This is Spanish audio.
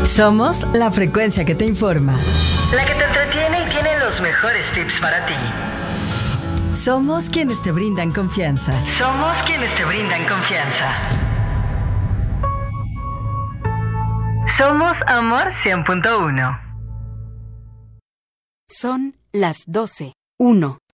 Somos la frecuencia que te informa, la que te entretiene y tiene los mejores tips para ti. Somos quienes te brindan confianza. Somos quienes te brindan confianza. Somos Amor 100.1. Son las 12:01.